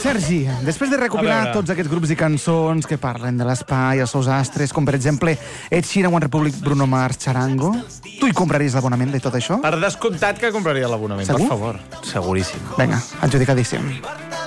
Sergi, després de recopilar tots aquests grups i cançons que parlen de l'espai, els seus astres, com per exemple Ed Sheeran, One Republic, Bruno Mars, Charango, tu hi compraries l'abonament de tot això? Per descomptat que compraria l'abonament, per favor. Seguríssim. Vinga, adjudicadíssim.